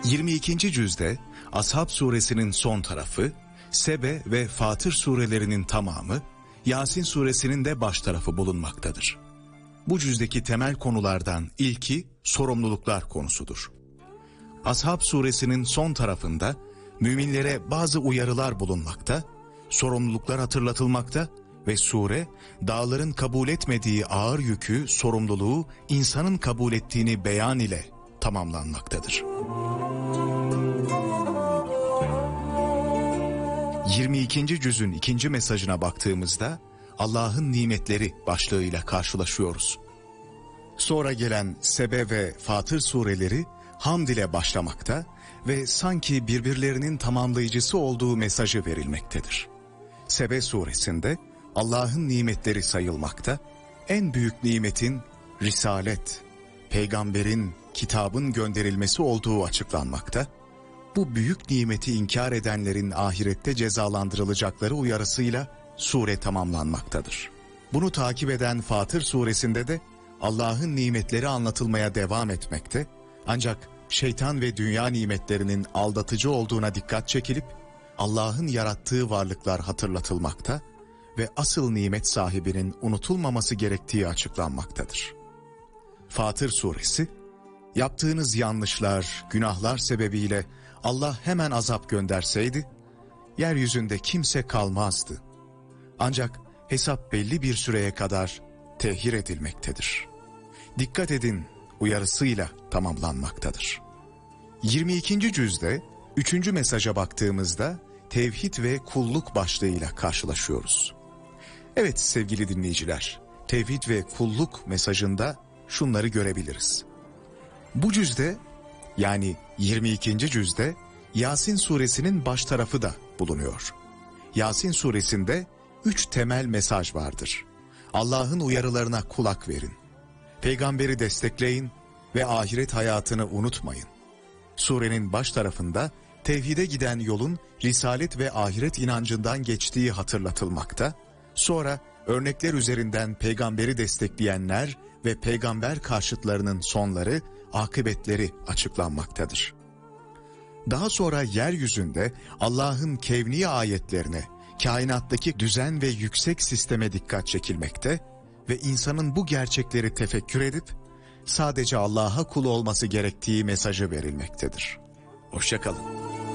22. cüzde Ashab suresinin son tarafı, Sebe ve Fatır surelerinin tamamı, Yasin suresinin de baş tarafı bulunmaktadır. Bu cüzdeki temel konulardan ilki sorumluluklar konusudur. Ashab suresinin son tarafında müminlere bazı uyarılar bulunmakta, sorumluluklar hatırlatılmakta ve sure dağların kabul etmediği ağır yükü, sorumluluğu insanın kabul ettiğini beyan ile tamamlanmaktadır. 22. cüzün 2. mesajına baktığımızda Allah'ın nimetleri başlığıyla karşılaşıyoruz. Sonra gelen Sebe ve Fatır sureleri hamd ile başlamakta ve sanki birbirlerinin tamamlayıcısı olduğu mesajı verilmektedir. Sebe suresinde Allah'ın nimetleri sayılmakta, en büyük nimetin risalet, peygamberin, kitabın gönderilmesi olduğu açıklanmakta, bu büyük nimeti inkar edenlerin ahirette cezalandırılacakları uyarısıyla sure tamamlanmaktadır. Bunu takip eden Fatır suresinde de Allah'ın nimetleri anlatılmaya devam etmekte, ancak şeytan ve dünya nimetlerinin aldatıcı olduğuna dikkat çekilip Allah'ın yarattığı varlıklar hatırlatılmakta ve asıl nimet sahibinin unutulmaması gerektiği açıklanmaktadır. Fatır suresi, yaptığınız yanlışlar, günahlar sebebiyle Allah hemen azap gönderseydi, yeryüzünde kimse kalmazdı. Ancak hesap belli bir süreye kadar tehir edilmektedir. Dikkat edin uyarısıyla tamamlanmaktadır. 22. cüzde 3. mesaja baktığımızda tevhid ve kulluk başlığıyla karşılaşıyoruz. Evet sevgili dinleyiciler, tevhid ve kulluk mesajında şunları görebiliriz. Bu cüzde, yani 22. cüzde Yasin suresinin baş tarafı da bulunuyor. Yasin suresinde 3 temel mesaj vardır. Allah'ın uyarılarına kulak verin, peygamberi destekleyin ve ahiret hayatını unutmayın. Surenin baş tarafında tevhide giden yolun risalet ve ahiret inancından geçtiği hatırlatılmakta, sonra örnekler üzerinden peygamberi destekleyenler ve peygamber karşıtlarının sonları, akıbetleri açıklanmaktadır. Daha sonra yeryüzünde Allah'ın kevni ayetlerine, kainattaki düzen ve yüksek sisteme dikkat çekilmekte ve insanın bu gerçekleri tefekkür edip sadece Allah'a kul olması gerektiği mesajı verilmektedir. Hoşça kalın.